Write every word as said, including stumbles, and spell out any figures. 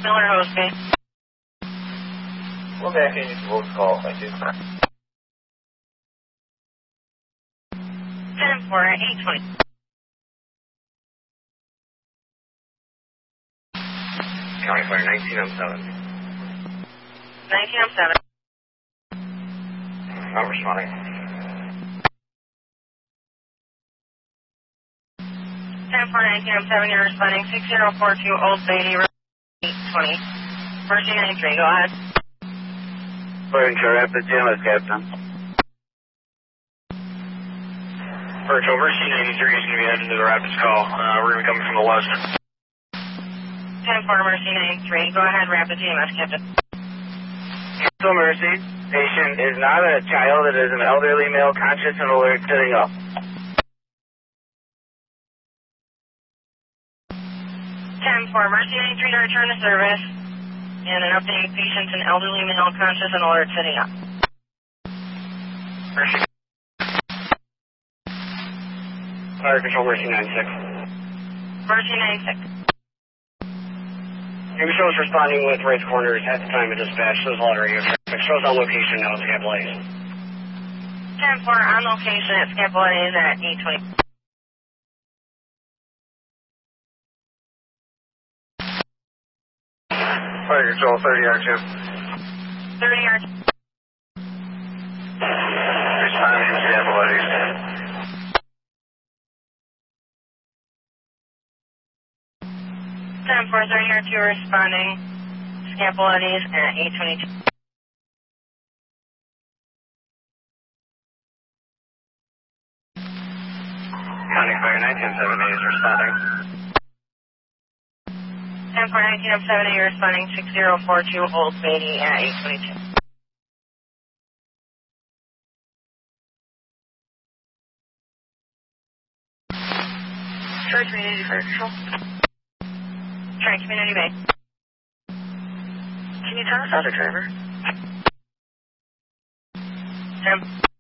Miller Hosby. We're back in your vote call, thank you. ten four, eight twenty. County Fire nineteen oh seven. nineteen oh seven. I'm responding. ten four, nineteen oh seven, you're responding six zero four two Old Beatty Road, eight twenty. Mercy ninety-three, go ahead. Fire Control Rapid J M S, Captain. Fire Control Mercy ninety-three is going to be heading to the Rapids call. Uh, we're going to be coming from the west. ten four, Mercy ninety-three, go ahead, Rapid J M S, Captain. So Mercy, patient is not a child, it is an elderly male conscious and alert sitting up. ten four, Mercy ninety-three to return to service. And an update, patient's an elderly male conscious and alert sitting up. Mercy. Fire Control Mercy ninety-six. Mercy ninety-six. Maybe shows responding with race corners at the time of dispatch. Shows a lot of radio traffic. Shows on location now at Scapula A's. ten four on location at Scapula A's at eight twenty. Fire Control thirty R two. thirty yards. Responding to Scapula A's. ten four, thirty R two responding. Scapula A's at eight twenty-two. County Fire nineteen oh seven is responding. ten four, nineteen oh seven, you're responding six zero four two Old Beatty at eight twenty-two. Troy Community Fire Control. Troy Community Bay. Can you tell us how to driver? Tim.